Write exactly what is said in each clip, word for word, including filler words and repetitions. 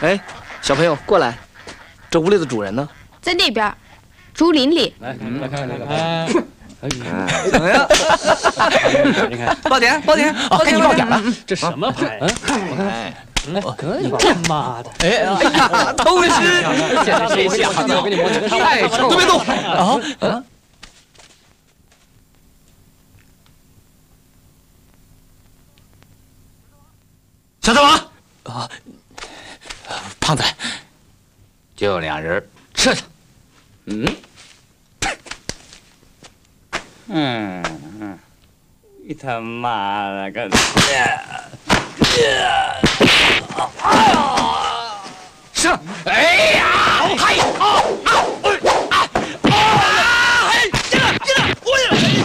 哎，小朋友过来，这屋里的主人呢？ 在那边，竹林里。 来，来看看这个。哎， 怎么样？ 你看， 爆点，爆点， 哦，该你爆点了。 这什么牌？嗯，我看看。 哎， 你干妈的！ 哎呀，偷师！ 这是谁下的？ 我给你摸，你太臭了！ 都别动！啊啊！ 小大王啊， 胖子，就俩人，撤去。 嗯，嗯嗯，你他妈了个！ 是，哎呀，嗨，啊啊啊啊！哎，这个这个，我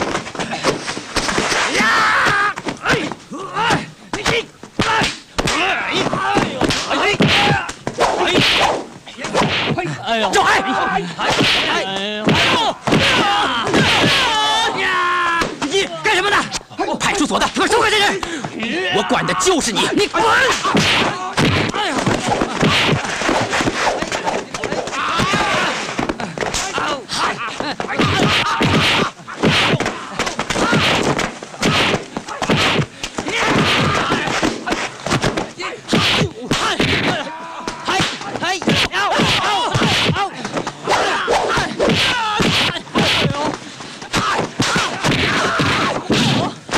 呀，哎哎哎哎哎哎呦，走开！哎哎哎呀！你干什么呢？派出所的，给我收回这人！我管的就是你，你滚！